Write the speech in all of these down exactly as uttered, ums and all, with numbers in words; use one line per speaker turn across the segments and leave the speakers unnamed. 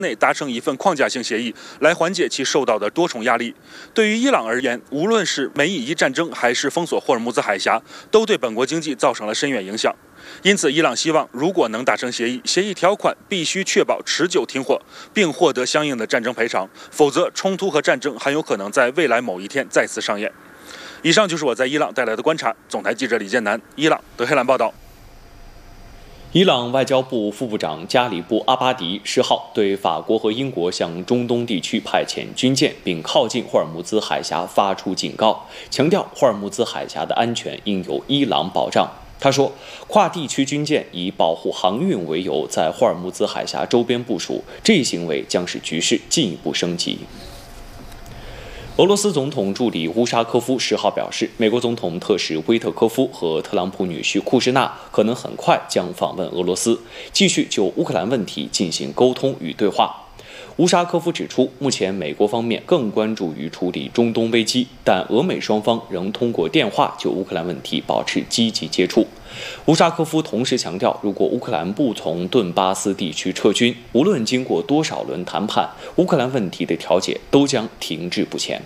内达成一份框架性协议，来缓解其受到的多重压力。对于伊朗而言，无论是美以伊战争还是封锁霍尔木兹海峡，都对本国经济造成了深远影响。因此，伊朗希望如果能达成协议，协议条款必须确保持久停火，并获得相应的战争赔偿，否则冲突和战争很有可能在未来某一天再次上演。以上就是我在伊朗带来的观察。总台记者李建南，伊朗德黑兰报道。
伊朗外交部副部长加里布·阿巴迪十号对法国和英国向中东地区派遣军舰并靠近霍尔木兹海峡发出警告，强调霍尔木兹海峡的安全应由伊朗保障。他说，跨地区军舰以保护航运为由在霍尔木兹海峡周边部署，这一行为将使局势进一步升级。俄罗斯总统助理乌沙科夫十号表示，美国总统特使威特科夫和特朗普女婿库什纳可能很快将访问俄罗斯，继续就乌克兰问题进行沟通与对话。乌沙科夫指出，目前美国方面更关注于处理中东危机，但俄美双方仍通过电话就乌克兰问题保持积极接触。乌沙科夫同时强调，如果乌克兰不从顿巴斯地区撤军，无论经过多少轮谈判，乌克兰问题的调解都将停滞不前。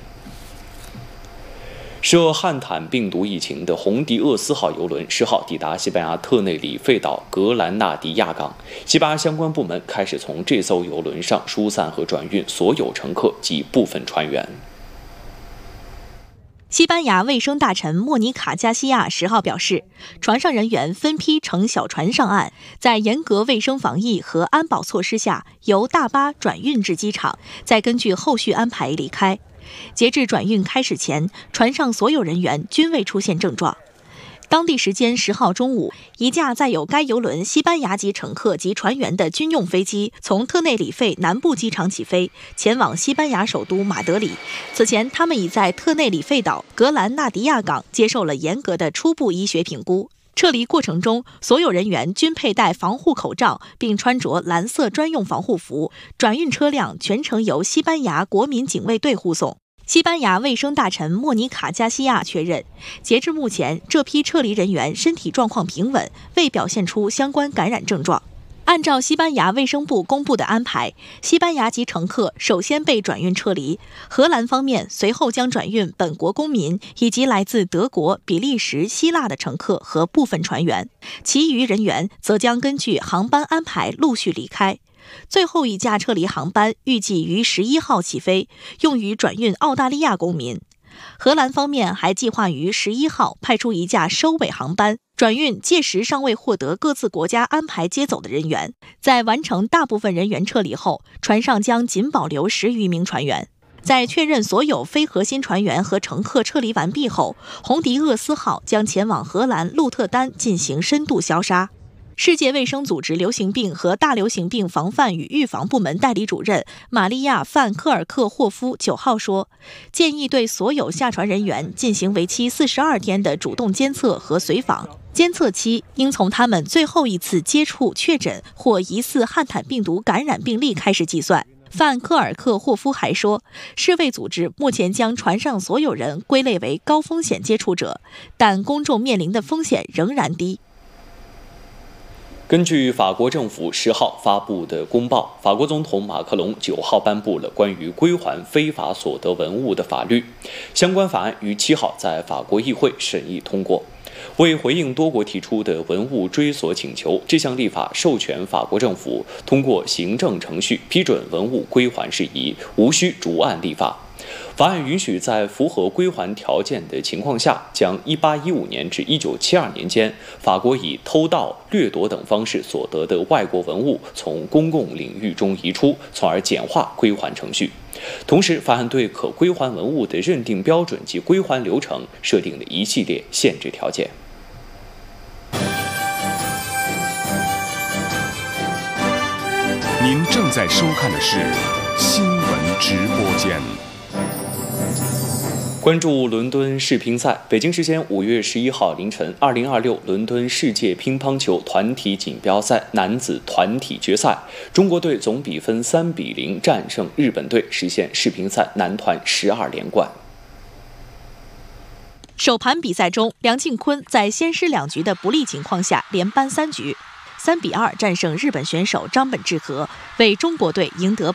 涉汉坦病毒疫情的红迪厄斯号邮轮十号抵达西班牙特内里费岛格兰纳迪亚港，西班牙相关部门开始从这艘邮轮上疏散和转运所有乘客及部分船员。
西班牙卫生大臣莫妮卡·加西亚十号表示，船上人员分批乘小船上岸，在严格卫生防疫和安保措施下，由大巴转运至机场，再根据后续安排离开。截至转运开始前，船上所有人员均未出现症状。当地时间十号中午，一架载有该邮轮西班牙籍乘客及船员的军用飞机从特内里费南部机场起飞，前往西班牙首都马德里。此前，他们已在特内里费岛格兰纳迪亚港接受了严格的初步医学评估。撤离过程中，所有人员均佩戴防护口罩，并穿着蓝色专用防护服。转运车辆全程由西班牙国民警卫队护送。西班牙卫生大臣莫妮卡·加西亚确认，截至目前，这批撤离人员身体状况平稳，未表现出相关感染症状。按照西班牙卫生部公布的安排，西班牙籍乘客首先被转运撤离，荷兰方面随后将转运本国公民以及来自德国、比利时、希腊的乘客和部分船员，其余人员则将根据航班安排陆续离开。最后一架撤离航班预计于十一号起飞，用于转运澳大利亚公民。荷兰方面还计划于十一号派出一架收尾航班，转运届时尚未获得各自国家安排接走的人员。在完成大部分人员撤离后，船上将仅保留十余名船员。在确认所有非核心船员和乘客撤离完毕后，红迪厄斯号将前往荷兰鹿特丹进行深度消杀。世界卫生组织流行病和大流行病防范与预防部门代理主任玛利亚·范科尔克霍夫九号说，建议对所有下船人员进行为期四十二天的主动监测和随访，监测期应从他们最后一次接触确诊或疑似汉坦病毒感染病例开始计算。范科尔克霍夫还说，世卫组织目前将船上所有人归类为高风险接触者，但公众面临的风险仍然低。
根据法国政府十号发布的公报，法国总统马克龙九号颁布了关于归还非法所得文物的法律，相关法案于七号在法国议会审议通过。为回应多国提出的文物追索请求，这项立法授权法国政府通过行政程序批准文物归还事宜，无需逐案立法。法案允许在符合归还条件的情况下，将一八一五年至一九七二年间法国以偷盗、掠夺等方式所得的外国文物从公共领域中移出，从而简化归还程序。同时，法案对可归还文物的认定标准及归还流程设定了一系列限制条件。
您正在收看的是新闻直播间。
关注伦敦世乒赛，北京时间五月十一号凌晨，二零二六伦敦世界乒乓球团体锦标赛男子团体决赛，中国队总比分三比零战胜日本队，实现世乒赛男团十二连冠。
首盘比赛中，梁靖昆在先失两局的不利情况下连扳三局。 三比二战胜日本选手张本智和，为中国队赢得